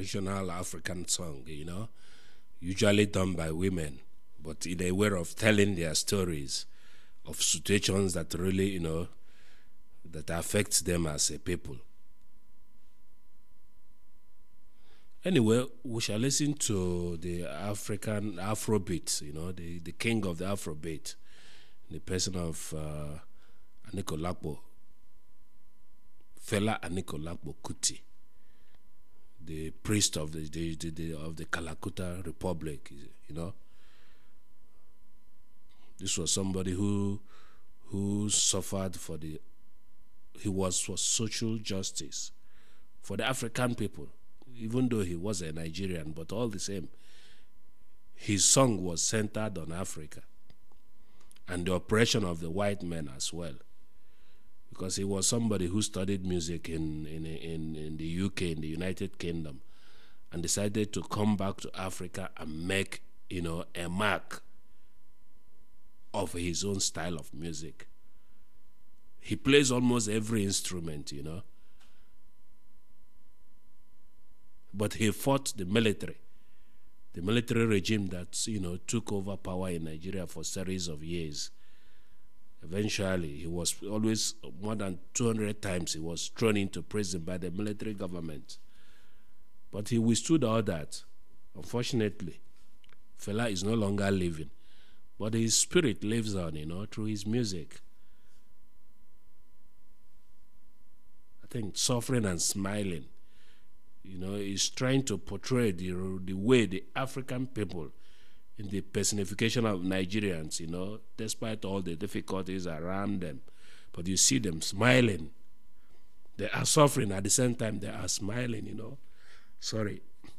traditional African song, usually done by women, but in a way of telling their stories of situations that really, that affects them as a people. Anyway, we shall listen to the African Afrobeat, the king of the Afrobeat, the person of Anikulapo, Fela Anikulapo Kuti, the priest of the Kalakuta Republic. This was somebody who suffered he was for social justice for the African people, even though he was a Nigerian, but all the same, his song was centered on Africa and the oppression of the white men as well, because he was somebody who studied music in the UK, in the United Kingdom, and decided to come back to Africa and make, a mark of his own style of music. He plays almost every instrument, but he fought the military regime that, took over power in Nigeria for a series of years. Eventually, he was always, more than 200 times, he was thrown into prison by the military government. But he withstood all that. Unfortunately, Fela is no longer living, but his spirit lives on, through his music. I think Suffering and Smiling, is trying to portray the way the African people, in the personification of Nigerians, despite all the difficulties around them, but you see them smiling. They are suffering at the same time they are smiling, Sorry.